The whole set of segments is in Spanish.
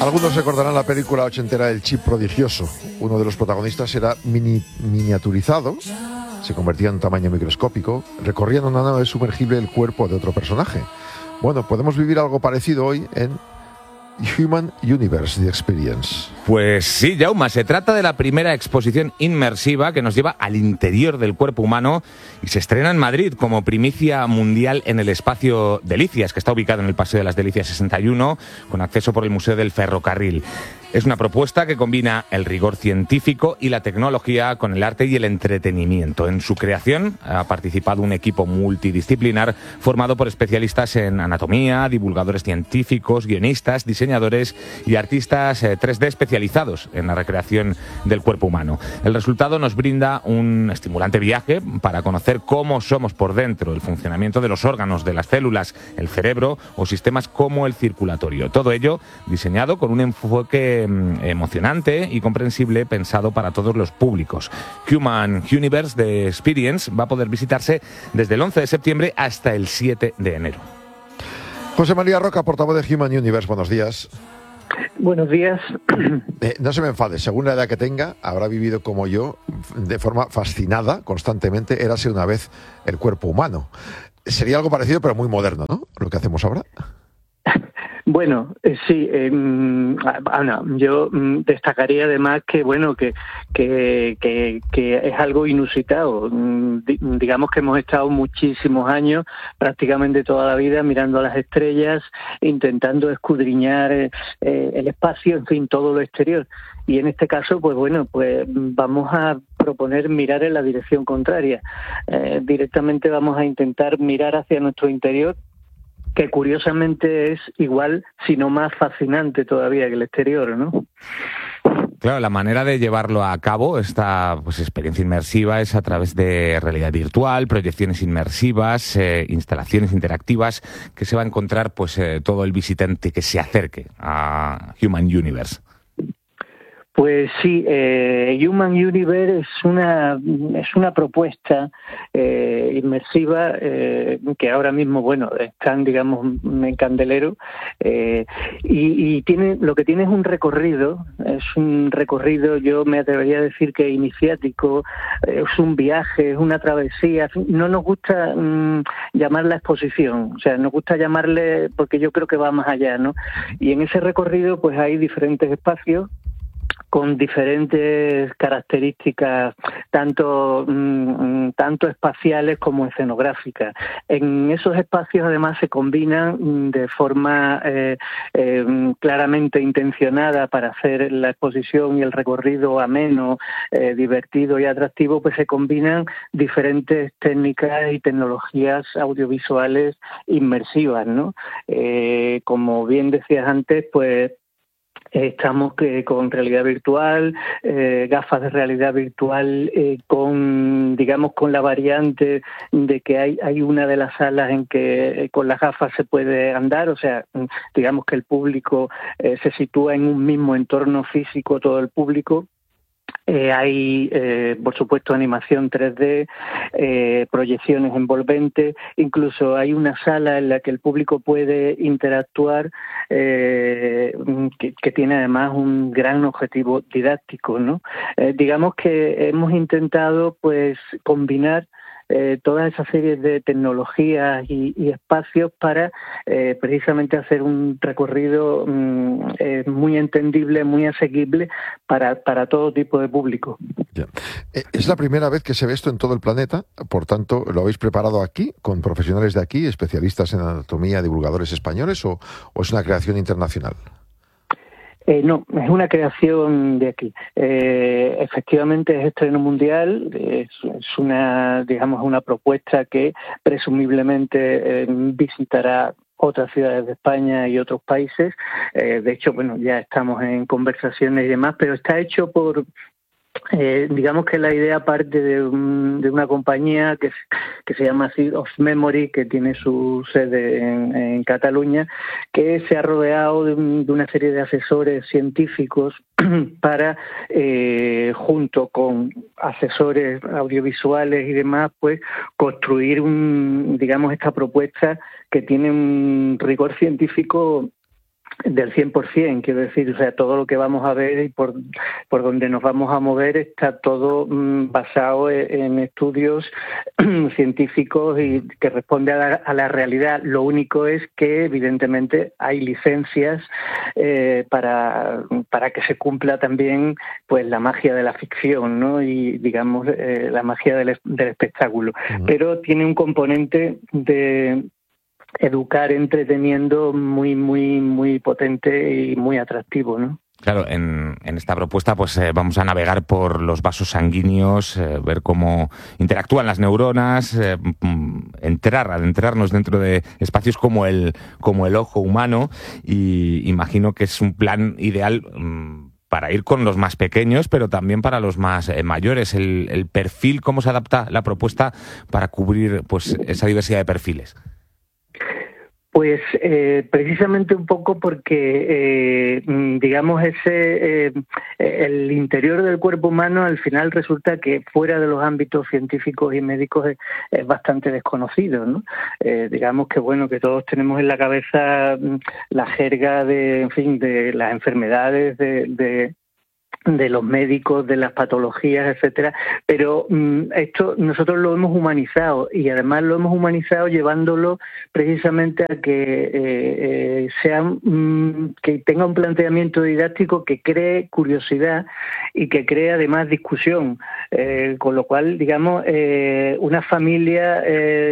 Algunos recordarán la película ochentera El Chip Prodigioso. Uno de los protagonistas era miniaturizado, se convertía en tamaño microscópico, recorría en una nave sumergible el cuerpo de otro personaje. Bueno, podemos vivir algo parecido hoy en Human Universe, The Experience. Pues sí, Jaume, se trata de la primera exposición inmersiva que nos lleva al interior del cuerpo humano y se estrena en Madrid como primicia mundial en el espacio Delicias, que está ubicado en el Paseo de las Delicias 61, con acceso por el Museo del Ferrocarril. Es una propuesta que combina el rigor científico y la tecnología con el arte y el entretenimiento. En su creación ha participado un equipo multidisciplinar formado por especialistas en anatomía, divulgadores científicos, guionistas, diseñadores y artistas 3D especializados en la recreación del cuerpo humano. El resultado nos brinda un estimulante viaje para conocer cómo somos por dentro, el funcionamiento de los órganos, de las células, el cerebro o sistemas como el circulatorio. Todo ello diseñado con un enfoque emocionante y comprensible pensado para todos los públicos. Human Universe The Experience va a poder visitarse desde el 11 de septiembre hasta el 7 de enero. José María Roca, portavoz de Human Universe, buenos días. Buenos días. No se me enfade, según la edad que tenga, habrá vivido como yo, de forma fascinada, constantemente, érase una vez el cuerpo humano. Sería algo parecido, pero muy moderno, ¿no?, lo que hacemos ahora. Bueno, sí, Ana, yo destacaría además que bueno que es algo inusitado. Digamos que hemos estado muchísimos años, prácticamente toda la vida, mirando a las estrellas, intentando escudriñar el espacio, en fin, todo lo exterior. Y en este caso, pues bueno, pues vamos a proponer mirar en la dirección contraria. Directamente vamos a intentar mirar hacia nuestro interior, que curiosamente es igual, si no más fascinante todavía que el exterior, ¿no? Claro, la manera de llevarlo a cabo, esta experiencia inmersiva, es a través de realidad virtual, proyecciones inmersivas, instalaciones interactivas, que se va a encontrar todo el visitante que se acerque a Human Universe. Pues sí, Human Universe es una propuesta inmersiva que ahora mismo, bueno, están, digamos, en candelero, y lo que tiene es un recorrido, yo me atrevería a decir que iniciático, es un viaje, es una travesía. No nos gusta llamarla exposición, o sea, nos gusta llamarle, porque yo creo que va más allá, ¿no? Y en ese recorrido pues hay diferentes espacios con diferentes características, tanto espaciales como escenográficas. En esos espacios, además, se combinan de forma claramente intencionada para hacer la exposición y el recorrido ameno, divertido y atractivo, pues se combinan diferentes técnicas y tecnologías audiovisuales inmersivas, ¿no? Como bien decías antes, pues estamos con realidad virtual, gafas de realidad virtual, con la variante de que hay una de las salas en que con las gafas se puede andar, o sea, digamos que el público se sitúa en un mismo entorno físico, todo el público. Hay, por supuesto, animación 3D, proyecciones envolventes, incluso hay una sala en la que el público puede interactuar, que tiene además un gran objetivo didáctico, ¿no? Digamos que hemos intentado pues combinar toda esa serie de tecnologías y espacios para precisamente hacer un recorrido muy entendible, muy asequible para todo tipo de público. Ya. Es la primera vez que se ve esto en todo el planeta, por tanto, ¿lo habéis preparado aquí, con profesionales de aquí, especialistas en anatomía, divulgadores españoles, o es una creación internacional? No, es una creación de aquí. Efectivamente es estreno mundial, es una propuesta que presumiblemente visitará otras ciudades de España y otros países. De hecho, bueno, ya estamos en conversaciones y demás, pero está hecho por... digamos que la idea parte de una compañía que se llama Seed of Memory, que tiene su sede en Cataluña, que se ha rodeado de una serie de asesores científicos para, junto con asesores audiovisuales y demás, pues construir esta propuesta que tiene un rigor científico del 100%, quiero decir, o sea, todo lo que vamos a ver y por donde nos vamos a mover está todo basado en estudios científicos y que responde a la realidad. Lo único es que, evidentemente, hay licencias para que se cumpla también pues la magia de la ficción, ¿no? Y, digamos, la magia del espectáculo. Uh-huh. Pero tiene un componente de educar entreteniendo muy potente y muy atractivo, ¿no? Claro, en esta propuesta pues vamos a navegar por los vasos sanguíneos, ver cómo interactúan las neuronas, adentrarnos dentro de espacios como el ojo humano, y imagino que es un plan ideal para ir con los más pequeños, pero también para los más mayores. El perfil, ¿cómo se adapta la propuesta para cubrir pues esa diversidad de perfiles? Pues precisamente un poco porque, digamos, el interior del cuerpo humano al final resulta que fuera de los ámbitos científicos y médicos es bastante desconocido, ¿no? Digamos que, bueno, que todos tenemos en la cabeza la jerga de las enfermedades, de los médicos, de las patologías, etcétera, pero esto nosotros lo hemos humanizado, y además lo hemos humanizado llevándolo precisamente a que que tenga un planteamiento didáctico que cree curiosidad y que cree además discusión, con lo cual, digamos, una familia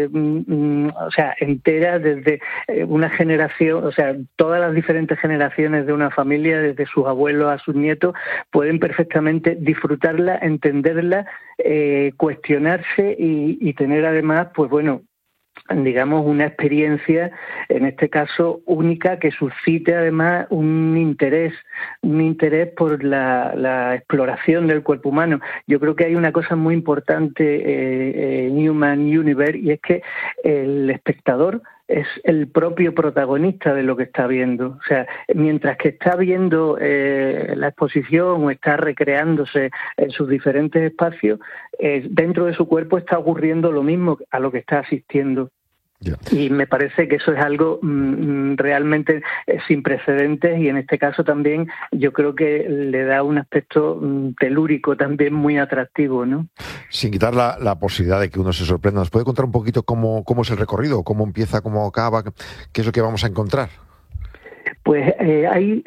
o sea, entera, desde una generación, o sea, todas las diferentes generaciones de una familia, desde sus abuelos a sus nietos, pueden perfectamente disfrutarla, entenderla, cuestionarse y tener además, pues bueno, digamos, una experiencia, en este caso única, que suscite además un interés por la exploración del cuerpo humano. Yo creo que hay una cosa muy importante en Human Universe, y es que el espectador es el propio protagonista de lo que está viendo. O sea, mientras que está viendo la exposición o está recreándose en sus diferentes espacios, dentro de su cuerpo está ocurriendo lo mismo a lo que está asistiendo. Yeah. Y me parece que eso es algo realmente sin precedentes, y en este caso también yo creo que le da un aspecto telúrico también muy atractivo, ¿no? Sin quitar la posibilidad de que uno se sorprenda, ¿nos puede contar un poquito cómo es el recorrido? ¿Cómo empieza, cómo acaba? ¿Qué es lo que vamos a encontrar? Pues hay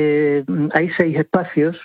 6 espacios.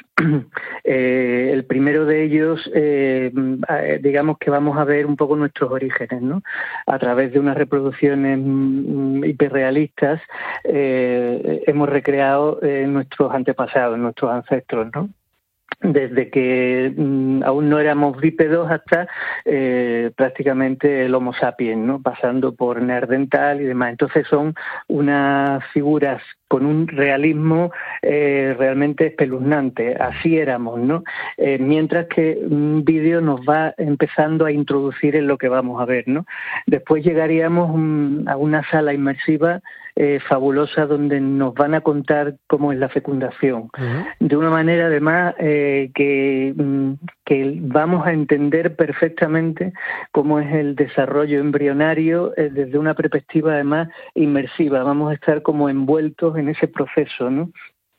El primero de ellos, digamos que vamos a ver un poco nuestros orígenes, ¿no? A través de unas reproducciones hiperrealistas hemos recreado nuestros antepasados, nuestros ancestros, ¿no? Desde que aún no éramos bípedos hasta prácticamente el Homo sapiens, ¿no? Pasando por Neandertal y demás. Entonces son unas figuras con un realismo realmente espeluznante. Así éramos, ¿no? Mientras que un vídeo nos va empezando a introducir en lo que vamos a ver, ¿no? Después llegaríamos a una sala inmersiva fabulosa, donde nos van a contar cómo es la fecundación. Uh-huh. De una manera, además, que vamos a entender perfectamente cómo es el desarrollo embrionario desde una perspectiva, además, inmersiva. Vamos a estar como envueltos en ese proceso, ¿no?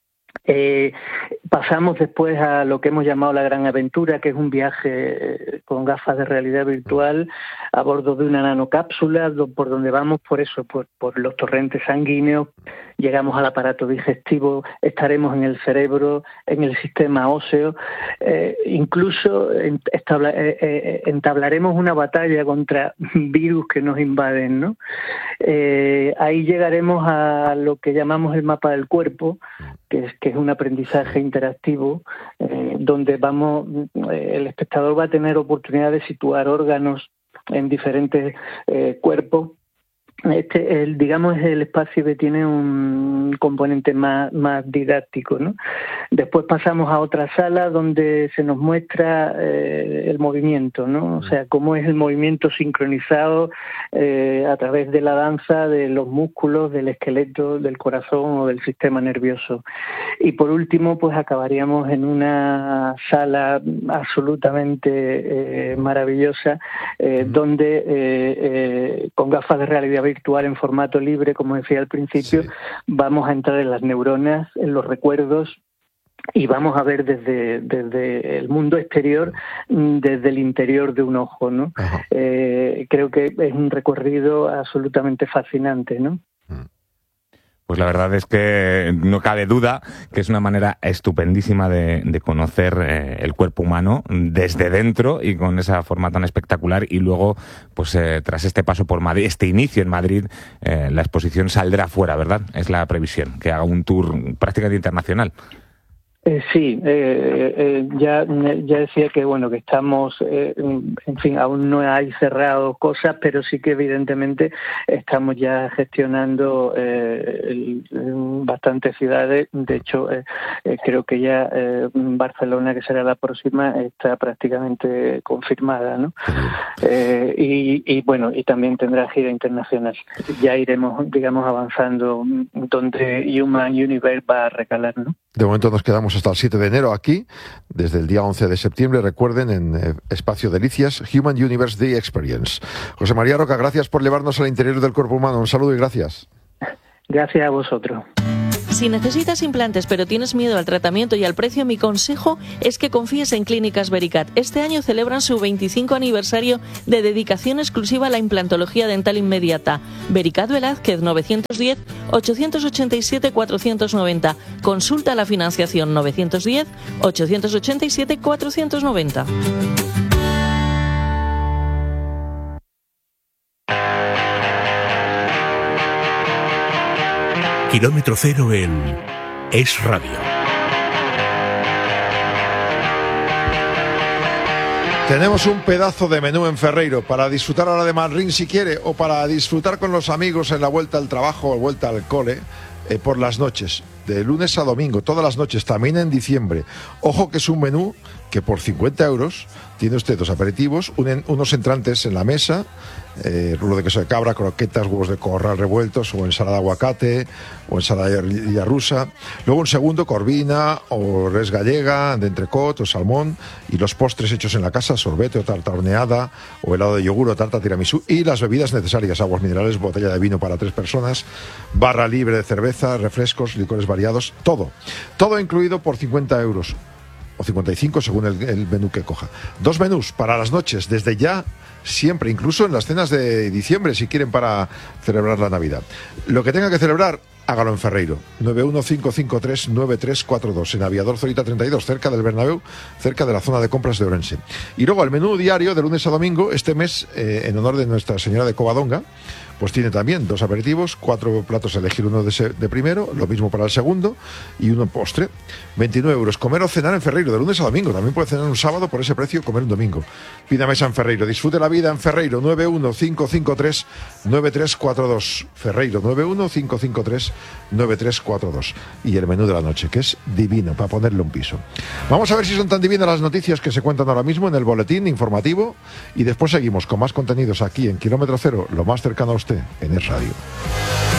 Pasamos después a lo que hemos llamado la gran aventura, que es un viaje con gafas de realidad virtual a bordo de una nanocápsula, por donde vamos por los torrentes sanguíneos, llegamos al aparato digestivo, estaremos en el cerebro, en el sistema óseo, incluso entablaremos una batalla contra virus que nos invaden, ¿no? Ahí llegaremos a lo que llamamos el mapa del cuerpo, que es un aprendizaje interactivo, donde el espectador va a tener oportunidad de situar órganos en diferentes cuerpos. Digamos, es el espacio que tiene un componente más didáctico, ¿no? Después pasamos a otra sala donde se nos muestra el movimiento, ¿no? O sea, cómo es el movimiento sincronizado a través de la danza de los músculos, del esqueleto, del corazón o del sistema nervioso. Y por último, pues acabaríamos en una sala absolutamente maravillosa, donde con gafas de realidad virtual en formato libre, como decía al principio, vamos a entrar en las neuronas, en los recuerdos, y vamos a ver desde el mundo exterior, desde el interior de un ojo, ¿no? Creo que es un recorrido absolutamente fascinante, ¿no? Pues la verdad es que no cabe duda que es una manera estupendísima de conocer el cuerpo humano desde dentro y con esa forma tan espectacular. Y luego, pues tras este paso por Madrid, este inicio en Madrid, la exposición saldrá fuera, ¿verdad? Es la previsión, que haga un tour prácticamente internacional. Sí, ya decía que bueno, que estamos, en fin, aún no hay cerrado cosas, pero sí que evidentemente estamos ya gestionando bastantes ciudades. De hecho, creo que ya Barcelona, que será la próxima, está prácticamente confirmada, ¿no? Y bueno, y también tendrá gira internacional. Ya iremos, digamos, avanzando donde Human Universe va a recalar, ¿no? De momento nos quedamos hasta el 7 de enero aquí, desde el día 11 de septiembre, recuerden, en Espacio Delicias, Human Universe Day Experience. José María Roca, gracias por llevarnos al interior del cuerpo humano. Un saludo y gracias. Gracias a vosotros. Si necesitas implantes pero tienes miedo al tratamiento y al precio, mi consejo es que confíes en Clínicas Vericat. Este año celebran su 25 aniversario de dedicación exclusiva a la implantología dental inmediata. Vericat Velázquez, 910-887-490. Consulta la financiación 910-887-490. Kilómetro cero en Es Radio. Tenemos un pedazo de menú en Ferreiro para disfrutar ahora de Manrín si quiere, o para disfrutar con los amigos en la vuelta al trabajo o vuelta al cole, por las noches, de lunes a domingo, todas las noches, también en diciembre. Ojo que es un menú que por 50 euros tiene usted dos aperitivos, unos entrantes en la mesa, rulo de queso de cabra, croquetas, huevos de corral revueltos, o ensalada de aguacate, o ensalada rusa. Luego un segundo, corvina, o res gallega, de entrecot, o salmón, y los postres hechos en la casa, sorbete o tarta horneada, o helado de yogur o tarta tiramisú, y las bebidas necesarias, aguas minerales, botella de vino para 3 personas, barra libre de cerveza, refrescos, licores variados, todo incluido por 50 euros. O 55 según el menú que coja. 2 menús para las noches, desde ya, siempre, incluso en las cenas de diciembre, si quieren, para celebrar la Navidad. Lo que tenga que celebrar, hágalo en Ferreiro. 915539342, en Aviador Zorita 32, cerca del Bernabéu, cerca de la zona de compras de Orense. Y luego el menú diario de lunes a domingo, este mes, en honor de Nuestra Señora de Covadonga, pues tiene también 2 aperitivos, 4 platos a elegir, uno de primero, lo mismo para el segundo, y uno postre. 29 euros. Comer o cenar en Ferreiro, de lunes a domingo. También puede cenar un sábado por ese precio, comer un domingo. Pida mesa en Ferreiro. Disfrute la vida en Ferreiro. 915539342. Ferreiro, 915539342. Y el menú de la noche, que es divino, para ponerle un piso. Vamos a ver si son tan divinas las noticias que se cuentan ahora mismo en el boletín informativo, y después seguimos con más contenidos aquí en Kilómetro Cero, lo más cercano a usted, en Es Radio.